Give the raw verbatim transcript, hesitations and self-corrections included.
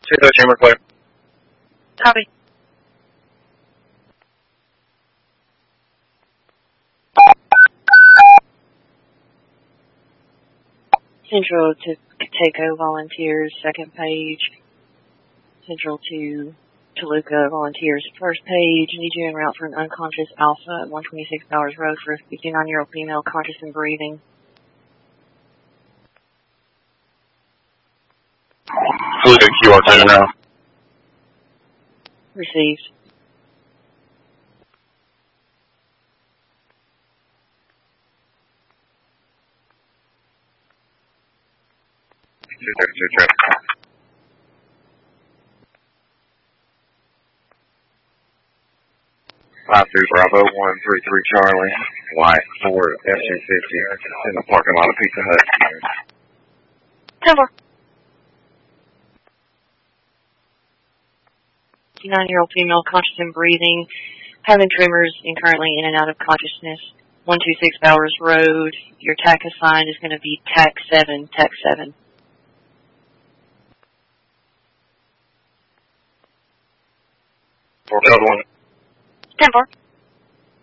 two those Jim, we're clear. Copy. Central to Kateco Volunteers, second page. Central to Toluca Volunteers, first page. Need you en route for an unconscious Alpha at one twenty-six Bowers Road for a fifty-nine-year-old female conscious and breathing. Toluca Q R ten now. Received. two thirty-two traffic. five three Bravo, one three three Charlie, white Ford F two fifty in the parking lot of Pizza Hut. ten four. fifty-nine-year-old female conscious and breathing, having tremors and currently in and out of consciousness. one twenty-six Bowers Road. Your T A C assigned is going to be T A C seven, T A C seven. four code one. ten four.